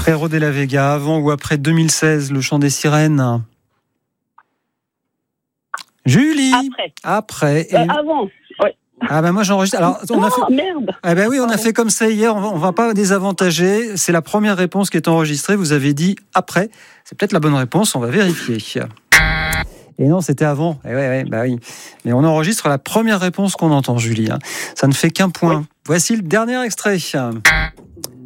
Héros de la Vega, avant ou après 2016, le chant des sirènes? Julie. Après. Avant. Oui. Ah ben moi j'enregistre. Alors merde. Ah ben oui, on a fait comme ça hier. On va pas désavantager. C'est la première réponse qui est enregistrée. Vous avez dit après. C'est peut-être la bonne réponse. On va vérifier. Et non, c'était avant. Bah oui. Mais on enregistre la première réponse qu'on entend, Julie. Ça ne fait qu'un point. Oui. Voici le dernier extrait.